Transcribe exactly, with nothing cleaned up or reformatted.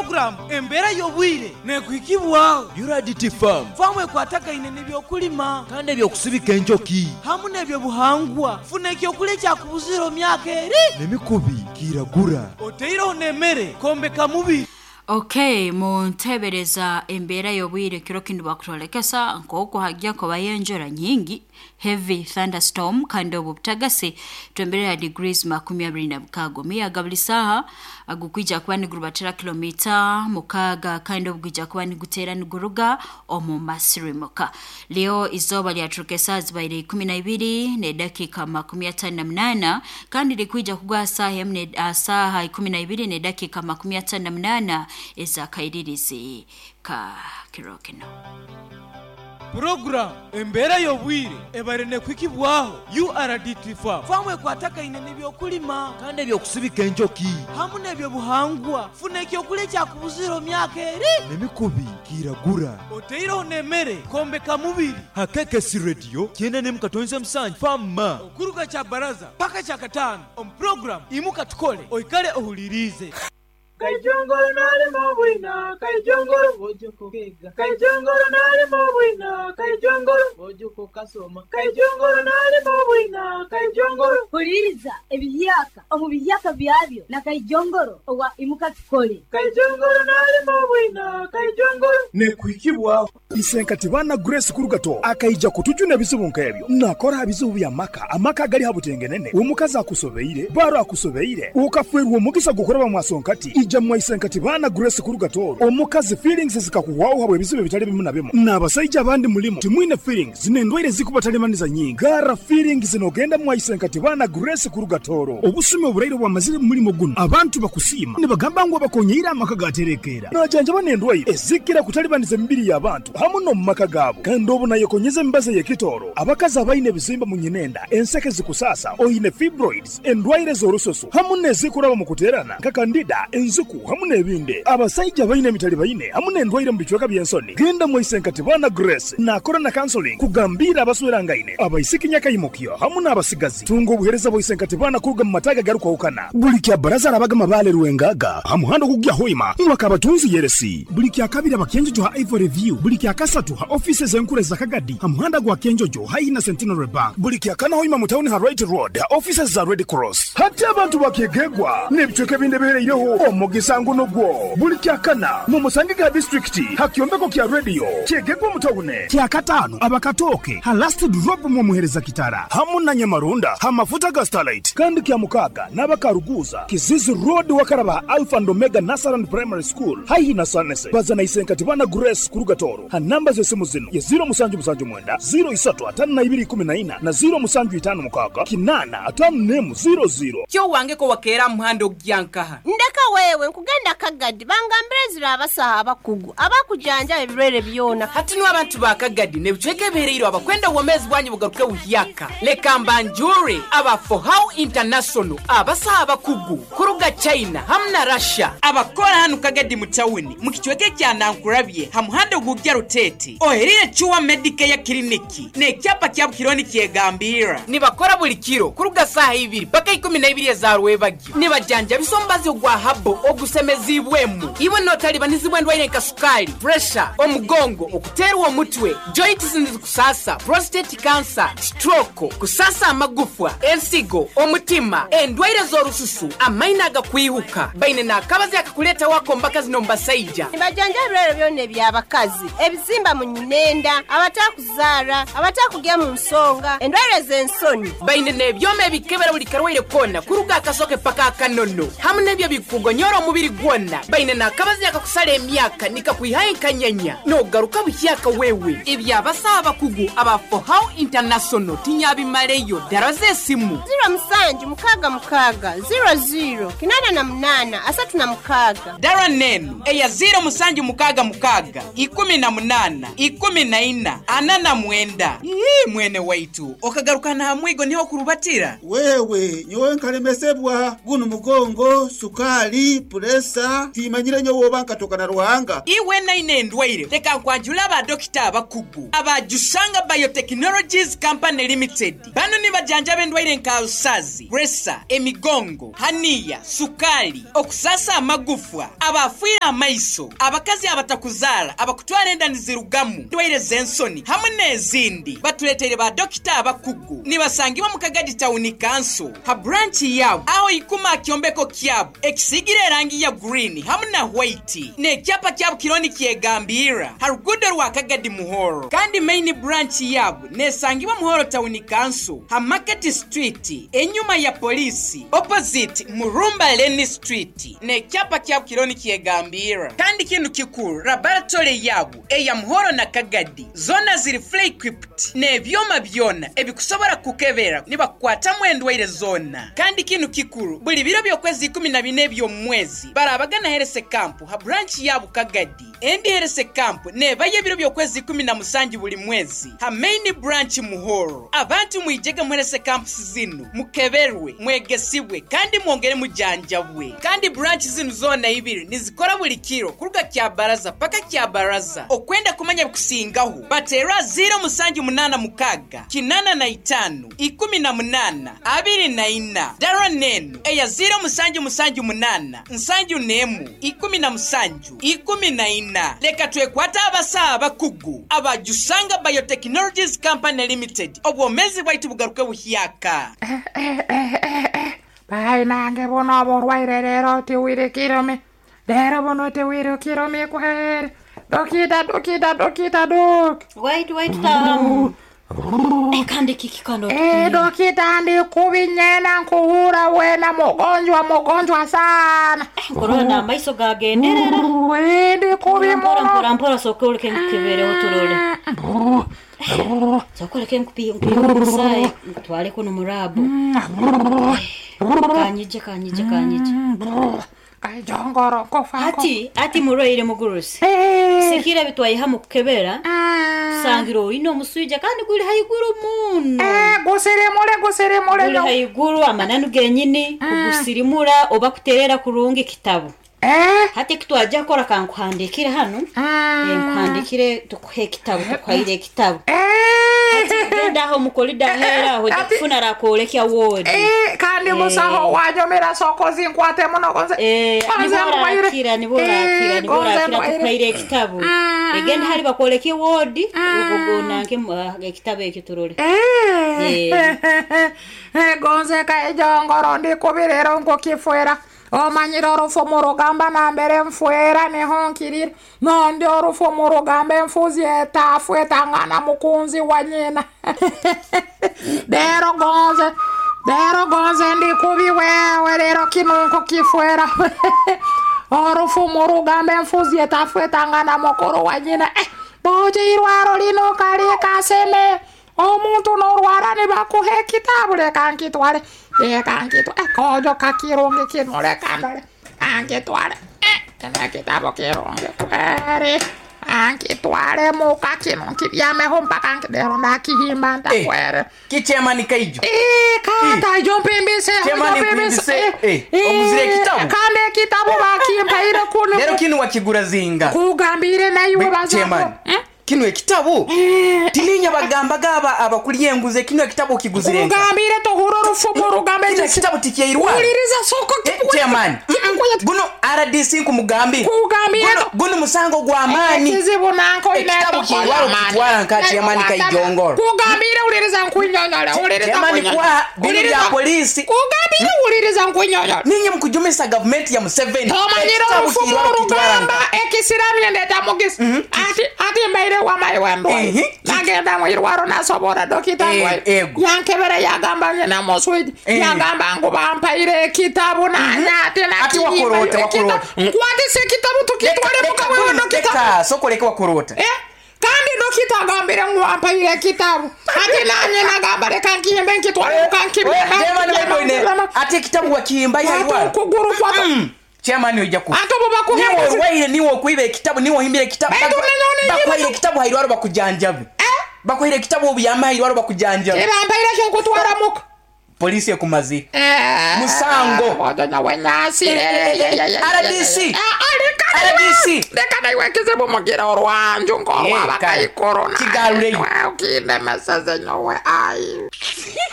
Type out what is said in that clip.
program embera y'obwire nekwikibwaho Uradity Farm famwe kwatakaine nebyokulima kandi ebyokusibika enjoki hamu nebyobuhangwa funa ekyokulya kyakubuziro myaka eri nemikubi kiragura oteiraho n'emmere kombeka mubi. Okay, muntebereza embera y'obwire kiro kindi bakutolekesa nkoko hajja ko bayenjora nyingi heavy thunderstorm kandi obutagase twemberera degrees makumi abiri na mukago miyaga buli saha agukwija kuba ni gurubatera kilomita mukaga kandi obugija kuba ni gutera ni guruga omu masirimuka. Leo izoba lyatukesa zibaire kumi na ibiri ne dakika makumi atano na munana kandi likwija kugwa saha emne saha kumi na ibiri ne dakika makumi atano na munana eza kairirizi ka kirokino. Program embera y'obwire ebarene kwikibwaho Uradity Farm famwe kwatakaine nebyokulima kandi ebyokusibika enjoki hamu nebyobuhangwa funa ekyokulya kyakubuziro myaka eri nemikubi kiragura oteiraho n'emmere kombeka mubiri. Hakekesi radio kyenda ne mukatonze musanju fama okuruka kya baraza paka kya katano omu program imuka tukole oikale ohulirize. Kajongoro nali mobwina, kajongoro bojuko kega. Kajongoro nali mobwina, kajongoro bojuko kasoma. Kajongoro nali mobwina, kajongoro. Huliriza ebiyaka, omu biyaka byabyo na kajongoro owa imuka tukole. Kajongoro nali mobwina, kajongoro. Nekwikibwaho isenkati bana Grace Kurugato akaija kutujuna bizibu nkebyo nakora bizibu bya maka amaka gali habutengenene omukazi akusobeire baro akusobeire ukafwerwa omugisa gukoraba mwasonkati ija mwisenkati bana Grace Kurugato omukazi feelings zikakuwaho habwe bizibu bitali bimu na bimu nabasaija abandi mulimo timwine feelings zinendwaire zikubatalемaniza nyingi gara feelings zinogenda mwisenkati bana Grace Kurugato obusumi oburairo bwa maziri mulimo guno abantu bakusima ne bagamba ngo bakonyira amaka gaterekera najanja banendwaire ezikira kutalibaniza mbiri y'abantu hamuno mumaka gabo kandi obu naye konyeze mbaze ye kitoro abakazi abaine bizimba mu nyinenda enseke zikusasa oyine fibroids endwaire z'orusoso hamune zikuraba mu kuterana nka kandida enziku hamune ebinde abasaija baine mitali baine hamune endwaire mu bichweka byensoni genda mu isenkati bana Grace na corona counseling kugambira abaswerangaine abaisikinya kayimukyo hamune abasigazi tungo buhereza bo isenkati bana kuruga mu mataga garuka ukana buli kya baraza rabaga mabale ruwengaga hamuhando kugya hoima mwaka batunzi yeresi buli kya kabira bakenjo ha Ivory View buli kya kasatu ha offices enkure za Kagadi hamuhanda gwa kenjojo haina Centenary Bank buli kya kana hoima mutauni ha Right Road ha offices za Red Cross hati abantu bakegegwa nebichweke binde bereireho omugisango nogwo buli kya kana mu Musangiga district hakyombeko kya radio kyegegwa mutaune kya katano abakatoke ha last drop mu muhereza kitara hamuna Nyamarunda ha mafuta ga Starlight kandi kya mukaga nabakaruguza Kizizi Road wakaraba Alpha and Omega Nasaran Primary School haina Sanese bazana isenkati bana Grace Kurugatoro ha namba zo simu zino ya zero musanju musanju mwenda zero isatu atanu na ibiri kumi na ina na zero musanju itanu mukaga kinana atanu nemu zero zero kyo wange ko wakera muhando gyankaha ndeka wewe nkugenda Kagadi bangambrezira abasaha abakugu abakujanja ebirere byona hati nwa abantu bakagadi ne bucheke bereiro abakwenda womezi bwanyu bugaruke uhyaka leka mbanjure aba for how international abasaha abakugu kuruga China hamna Russia abakora hanu Kagadi mutawuni mukichweke kya nankurabye hamuhando gugya rutete oherire chuwa Medicare kliniki ne kyapa kya kironi kyegambira nibakora buli kiro kuruga saha ibiri paka ikumi na ibiri za rwebagi nibajanja bisombazi gwa habo ogusemezibwemu iwe notali banizibwe ndwaire kasukali pressure omugongo okuterwa omutwe joints kusasa prostate cancer stroke kusasa amagufwa ensigo omutima endwaire zorususu amaina ga kwihuka baine nakabazi akakuleta wako mbaka zinomba saija nibajanja birero byone byabakazi ebizimba mu nyinenda abatakuzara abatakugya mu nsonga endwaire z'ensoni baine nebyome bikebera buli karwaire kona kuruga akasoke paka akanono hamwe nebyo bikugonyora omubiri gwonna baine nakabazi akakusala emyaka nikakwihaye kanyanya no garuka buhyaka wewe ibyabasaba kugu aba for how international tinyabi maleyo daraze simu zero musanju mukaga mukaga zero zero kinana na munana asatu na mukaga dara nenu eya zero musanju mukaga mukaga ikumi na munana ikumi na ina anana mwenda ii mwene waitu okagaruka na hamwigo niho kurubatira wewe nyowe nkalemesebwa guno mugongo sukali Ati puresa timanyire nyo woba nkatoka na ruhanga. Iwe naine endwaire leka nkwanjula aba dokita abakugu abajusanga Biotechnologies Company Limited. Bano ni bajanja b'endwaire nka ulsazi, pressure, emigongo, hania, sukali, okusasa amagufwa, abafuira amaiso, abakazi abatakuzala, abakutwala endani zirugamu, ndwaire zensoni hamwe n'ezindi. Batuletere ba dokita abakugu nibasangibwa mu Kagadi Town Council ha branch yabo aho ikuma kyombeko kyabo ekisigire rangi ya green hamwe na white ne kyapa kyabo kironi kyegambira harugudo rwa Kagadi Muhoro. Kandi main branch yabo nesangibwa Muhoro Town Council ha Market Street enyuma ya polisi opposite Murumba Lane Street ne kyapa kyabo kironi kyegambira. Kandi kintu kikuru laboratory yabo eya Muhoro na Kagadi zona ziri fully equipped ne byoma byona ebikusobora kukebera niba kwata mwendwaire zona. Kandi kintu kikuru buli biro byokwezi kumi na bine byo mwezi barabagana herese camp ha branch yabo Kagadi endi herese camp ne baye biro byokwezi kumi na musanji buli mwezi ha main branch Muhoro. Abantu mwijege muherese camp zinu mukeberwe mwegesibwe kandi mwongere mujanjabwe. Kandi branch zinu zona ibiri nizikora buli kiro kuruga kya baraza paka kya baraza okwenda kumanya kusingaho batera zero musanji munana mukaga kinana na itanu ikumi na munana abiri na ina dara nenu eya zero musanji musanji munana nsanji nemu ikumi na musanju ikumi na ina. Leka twekwata abasa abakugu abajusanga Biotechnologies Company Limited obwomezi bwaitu bugaruke buhyaka. Bai nange bono borwaire rero tiwire kirome rero bono tiwire kirome kwere dokita dokita dokita dok wait wait tam eh kandi kiki kando eh dokita ndi kubinyena nkuhura wena mugonjwa mugonjwa sana corona maiso gagenderera wendi kubimura mpora mpora sokole kenkebere oturole sokole kenkupiye nkupiye twale kuno murabu kanyije kanyije kanyije Kajongoro kofa ati ati muroire mugurusi sikira bitwaye hamu kukebera sangiro ino musuje kandi kuri hayiguru muno eh gusirimure gusirimure kuri hayiguru amananu genyini kugusirimura oba kuterera kurunga kitabu eh hati kitwaje akora kankwandikira hano eh kwandikire tukuhe kitabu tukwaire kitabu eh genda aho mukolida hera aho kufuna rakolekya word eh kandi musaho wajomera soko zinkwate muno konze eh nibora kira nibora kira nibora kira tukwaire kitabu egenda hari bakolekya word ubugona nke kitabu ekiturore eh eh gonze ka jongoro ndi kubirero ngo kifwera omanyira orufo mu rugamba na mbere mfuera ne honkirira nonde orufo mu rugamba mfuzi etafu etangana mukunzi wa nyina dero gonze dero gonze ndi kubi wewe rero kinunko kifwera orufo mu rugamba mfuzi etafu etangana mukuru wa nyina eh boje irwaro lino kali kaseme omuntu norwara ne bakuhe kitabu leka nkitwale leka nkitwale kojo kakironge kinole kandole ankitwale tena kitabu kironge kwere ankitwale muka kinonki byame hompa kankidero nakihimba ntakwere kichemani kaijo eh kata jompimbise jompimbise eh omuzire kitabu kande kitabu bakimpa ire kuno lero kinu wakigura zinga kugambire nayo baza kinu ekitabu tilinya bagamba gaba abakuliye nguze kinu ekitabu kiguzirenga ugambire to huro rufumo rugambe je ekitabu tikyeirwa uliriza soko chairman guno R D C ku mugambi kugambire guno musango gwa amani kizibu nanko ine ekitabu kirwaro kitwara nka chairman kayijongoro kugambire uliriza nkunyonyola uliriza chairman kwa bili ya polisi kugambire uliriza nkunyonyola ninyi mkujumisa government ya Museveni tomanyira rufumo rugamba ekisiramye ndeta mugisi ati ati mbaire wa maiwendo nagenda mwirwaro nasobora dokita ngwe yankebere yagamba na moswidi yagamba ngo bampaire kitabu na nyate na ati wakorota wakorota kwati se kitabu tukitwale mukabwe dokita sokoleke wakorota eh kandi dokita ngambire ngo bampaire kitabu ati nanye nagamba reka nkiyembe nkitwale mukankibye ati kitabu wakimba yalwa kuguru kwato chairman ujja ku atobo bakuhemba niwo waire niwo kuibe kitabu niwo himbire kitabu bakwaire kitabu hairwaro bakujanjabe bakwaire kitabu obyama hairwaro bakujanjabe era mbaire cyo kutwara muka polisi ekumazi Eh, musango bojo nyawe nyasi R D C R D C Deka na iwe kizibu mugira orwanju ngorwa bakayi corona kigalule Ukinde mesaze nyowe ai